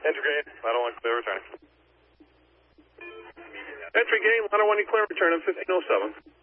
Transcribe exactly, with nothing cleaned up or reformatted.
Entry gate, ladder one, clear return. Entry gate, ladder one, you clear return at fifteen oh seven.